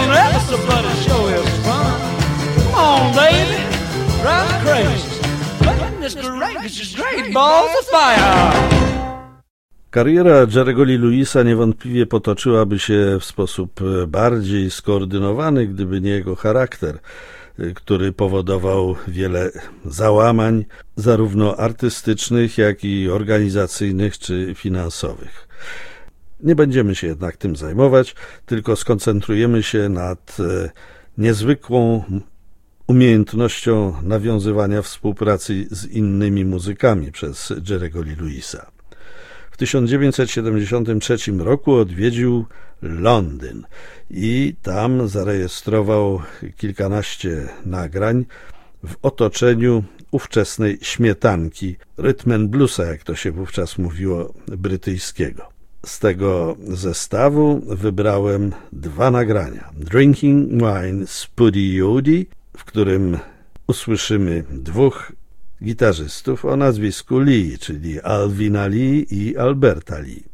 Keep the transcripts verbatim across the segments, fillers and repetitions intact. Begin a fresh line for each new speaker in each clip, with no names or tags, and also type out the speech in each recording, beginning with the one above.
gonna ever somebody show his fun. Come on, baby, drive me crazy. But mister Rangus is great balls of fire.
Kariera Jerry'ego Lee Lewisa niewątpliwie potoczyłaby się w sposób bardziej skoordynowany, gdyby nie jego charakter, który powodował wiele załamań, zarówno artystycznych, jak i organizacyjnych czy finansowych. Nie będziemy się jednak tym zajmować, tylko skoncentrujemy się nad niezwykłą umiejętnością nawiązywania współpracy z innymi muzykami przez Jerry'ego Lee Lewisa. W tysiąc dziewięćset siedemdziesiątym trzecim roku odwiedził Londyn i tam zarejestrował kilkanaście nagrań w otoczeniu ówczesnej śmietanki, rhythm and bluesa, jak to się wówczas mówiło, brytyjskiego. Z tego zestawu wybrałem dwa nagrania. Drinking Wine Spuddy Yoddy, w którym usłyszymy dwóch gitarzystów o nazwisku Lee, czyli Alvina Lee i Alberta Lee.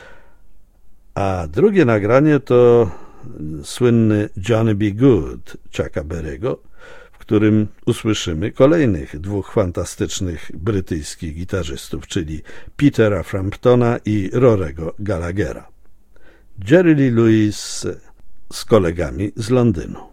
A drugie nagranie to słynny Johnny B. Good Chucka Berry'ego, w którym usłyszymy kolejnych dwóch fantastycznych brytyjskich gitarzystów, czyli Petera Framptona i Rorego Gallaghera. Jerry Lee Lewis z kolegami z Londynu.